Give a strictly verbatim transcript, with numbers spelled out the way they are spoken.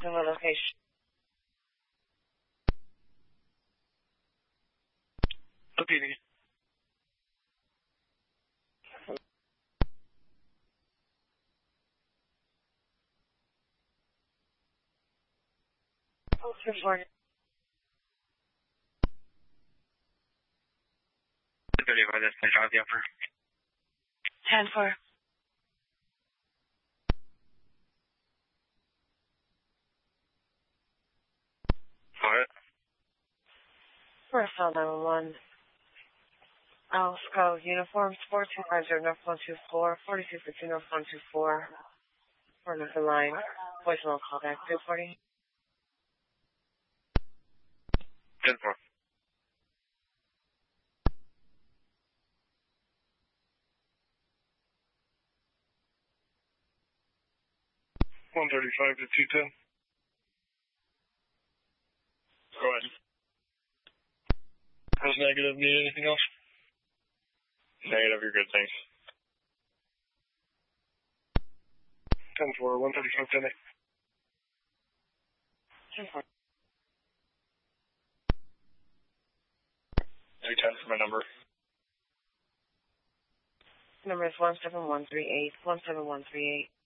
In what location? Repeating. Oh, good morning. thirty-five, that's my job, the upper. ten four. Alright. First on nine one one. Alsco uniforms four two five zero North one two four, forty-two fifty North one two four. For another line. Voicemail callback two forty. ten four. one thirty-five to two ten. Go ahead. How's negative? Need anything else? Negative, you're good, thanks. ten four, one thirty-five, ten eight. ten four. two ten for my number. Number is one seven one three eight, one seven one three eight.